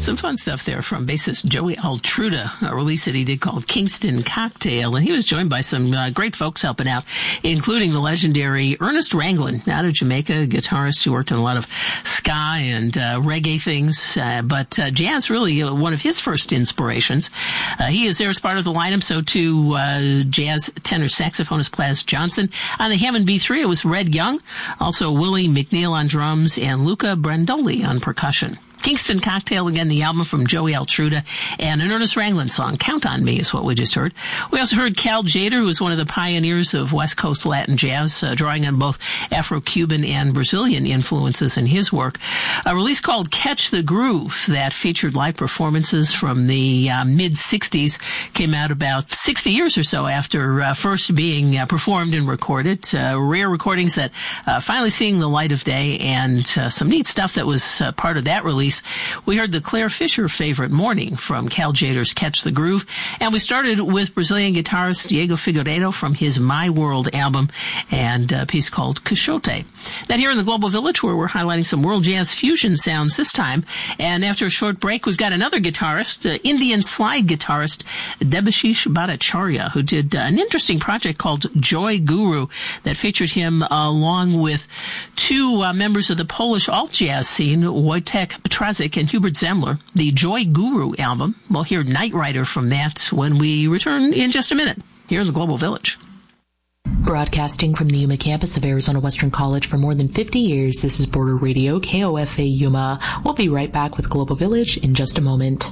Some fun stuff there from bassist Joey Altruda, a release that he did called Kingston Cocktail. And he was joined by some great folks helping out, including the legendary Ernest Ranglin out of Jamaica, a guitarist who worked on a lot of ska and reggae things. But jazz really one of his first inspirations. He is there as part of the lineup, so too jazz tenor saxophonist Plas Johnson. On the Hammond B3, it was Red Young, also Willie McNeil on drums, and Luca Brandoli on percussion. Kingston Cocktail, again, the album from Joey Altruda, and an Ernest Ranglin song, Count on Me, is what we just heard. We also heard Cal Tjader, who was one of the pioneers of West Coast Latin jazz, drawing on both Afro-Cuban and Brazilian influences in his work. A release called Catch the Groove that featured live performances from the mid-'60s, came out about 60 years or so after first being performed and recorded. Rare recordings that finally seeing the light of day, and some neat stuff that was part of that release. We heard the Claire Fisher favorite Morning from Cal Tjader's Catch the Groove. And we started with Brazilian guitarist Diego Figueiredo from his My World album and a piece called Quixote. Now here in the Global Village, where we're highlighting some world jazz fusion sounds this time. And after a short break, we've got another guitarist, Indian slide guitarist Debashish Bhattacharya, who did an interesting project called Joy Guru that featured him along with two members of the Polish alt jazz scene, Wojtek Trazik and Hubert Zemler, the Joy Guru album. We'll hear Night Rider from that when we return in just a minute here in the Global Village. Broadcasting from the Yuma campus of Arizona Western College for more than 50 years, this is Border Radio, KOFA Yuma. We'll be right back with Global Village in just a moment.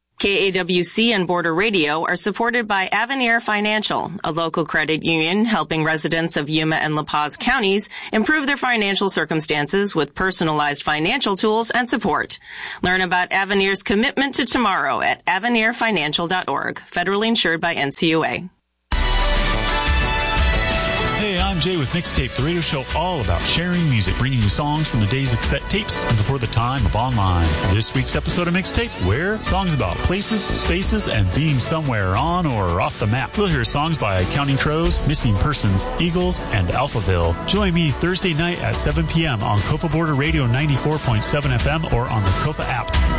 KAWC and Border Radio are supported by Avenir Financial, a local credit union helping residents of Yuma and La Paz counties improve their financial circumstances with personalized financial tools and support. Learn about Avenir's commitment to tomorrow at avenirfinancial.org, federally insured by NCUA. Hey, I'm Jay with Mixtape, the radio show all about sharing music, bringing you songs from the days of cassette tapes and before the time of online. This week's episode of Mixtape, where songs about places, spaces, and being somewhere on or off the map. We'll hear songs by Counting Crows, Missing Persons, Eagles, and Alphaville. Join me Thursday night at 7 p.m. on Copa Border Radio 94.7 FM or on the Copa app.